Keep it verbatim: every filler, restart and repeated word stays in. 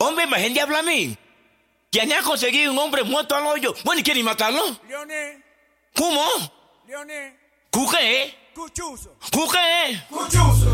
Hombre, me gente habla a mí. ¿Quién ha conseguido un hombre muerto al hoyo? Bueno, ¿y quiere matarlo? Leoné, ¿Cómo? Leoné, ¿Cu qué? Cuchuzo. ¿Cu qué? Cuchuzo.